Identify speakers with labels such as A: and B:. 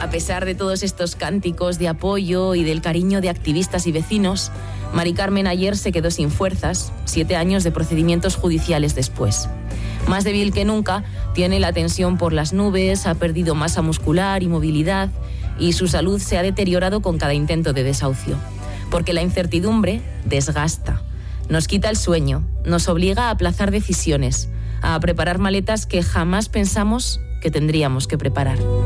A: A pesar de todos estos cánticos de apoyo y del cariño de activistas y vecinos, Mari Carmen ayer se quedó sin fuerzas, 7 años de procedimientos judiciales después. Más débil que nunca, tiene la tensión por las nubes, ha perdido masa muscular y movilidad y su salud se ha deteriorado con cada intento de desahucio. Porque la incertidumbre desgasta, nos quita el sueño, nos obliga a aplazar decisiones, a preparar maletas que jamás pensamos que tendríamos que preparar.